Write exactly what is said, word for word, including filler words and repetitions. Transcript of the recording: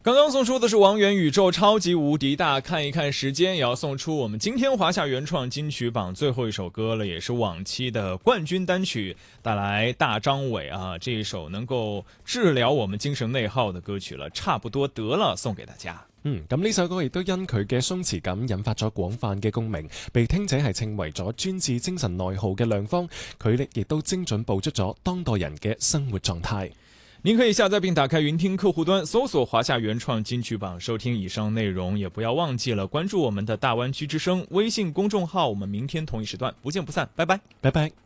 刚刚送出的是王源宇宙超级无敌大，看一看时间，也要送出我们今天华夏原创金曲榜最后一首歌了，也是往期的冠軍單曲，帶來大張偉啊，這一首能夠治療我們精神內耗的歌曲了，差不多得了，送給大家。 嗯，咁呢首歌亦都因佢嘅鬆弛感引發咗廣泛嘅共鳴，被聽者係稱為咗專治精神內耗嘅良方，佢亦都精準捕捉咗當代人嘅生活狀態。 您可以下載並打開雲聽客戶端，搜索華夏原創金曲榜，收聽以上內容。也不要忘記了關注我們的大灣區之聲微信公眾號。我們明天同一時段不見不散，拜拜， 拜拜。